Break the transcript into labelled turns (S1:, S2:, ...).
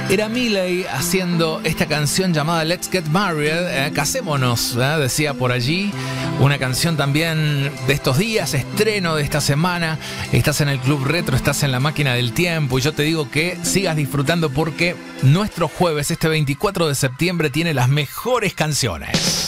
S1: Era Miley haciendo esta canción llamada Let's Get Married, casémonos, decía por allí. Una canción también de estos días, estreno de esta semana. Estás en el Club Retro, estás en la máquina del tiempo y yo te digo que sigas disfrutando porque nuestro jueves, este 24 de septiembre, tiene las mejores canciones.